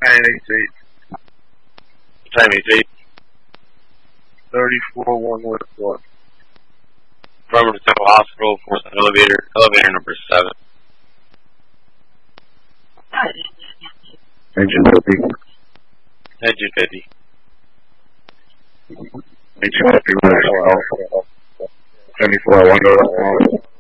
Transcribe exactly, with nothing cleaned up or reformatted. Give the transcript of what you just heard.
nine eight eight. Time eight eight. thirty-four one one four. Affirmative Temple Hospital, fourth elevator, elevator number seven. Engine fifty. Engine fifty. Engine fifty, one seventy-four one oh.